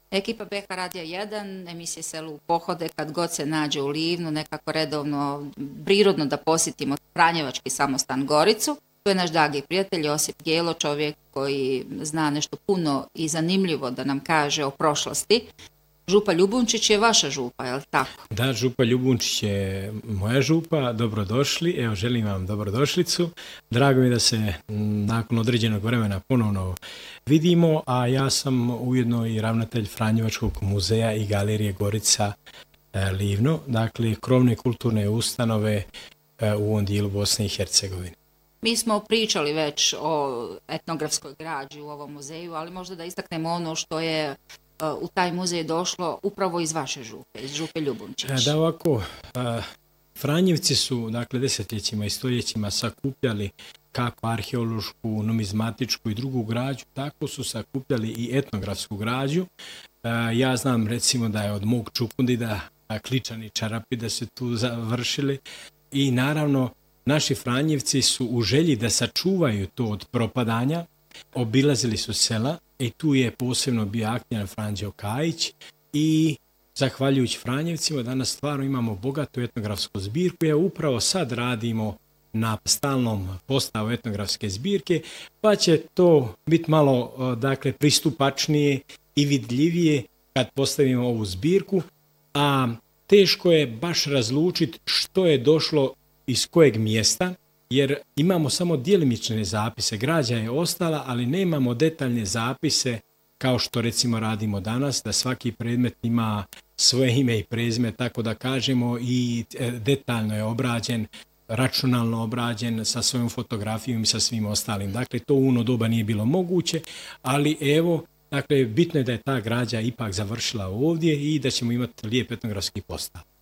Ekipa BH Radija 1, emisije Selo u pohode, kad god se nađe u Livnu, nekako redovno, prirodno da posjetimo Franjevački samostan Goricu. Tu je naš dragi prijatelj Josip Gelo, čovjek koji zna nešto puno i zanimljivo da nam kaže o prošlosti. Župa Ljubunčić je vaša župa, je li tako? Da, Župa Ljubunčić je moja župa, dobrodošli, evo želim vam dobrodošlicu. Drago mi je da se nakon određenog vremena ponovno vidimo, a ja sam ujedno i ravnatelj Franjevačkog muzeja i galerije Gorica Livno, dakle krovne kulturne ustanove u ovom dijelu Bosne i Hercegovine. Mi smo pričali već o etnografskoj građi u ovom muzeju, ali možda da istaknemo ono što je u taj muzej došlo upravo iz vaše župe, iz župe Ljubunčić. Da, ovako, Franjevci su, dakle, desetljećima i stoljećima sakupljali kako arheološku, numizmatičku i drugu građu, tako su sakupljali i etnografsku građu. Ja znam, recimo, da je od mog Čukundida, Kličani čarapi, da se tu završili i naravno naši Franjevci su u želji da sačuvaju to od propadanja, obilazili su sela i tu je posebno bio aktivan Franđeo Kajić i zahvaljujući Franjevcima danas stvarno imamo bogatu etnografsku zbirku. Ja upravo sad radimo na stalnom postavu etnografske zbirke, pa će to biti malo dakle, pristupačnije i vidljivije kad postavimo ovu zbirku, a teško je baš razlučiti što je došlo iz kojeg mjesta, jer imamo samo djelimične zapise, građa je ostala, ali nemamo detaljne zapise kao što recimo radimo danas, da svaki predmet ima svoje ime i prezime, tako da kažemo, i detaljno je obrađen, računalno obrađen sa svojom fotografijom i sa svim ostalim. Dakle, to u ono doba nije bilo moguće, ali evo, dakle, bitno je da je ta građa ipak završila ovdje i da ćemo imati lijep etnografski postav.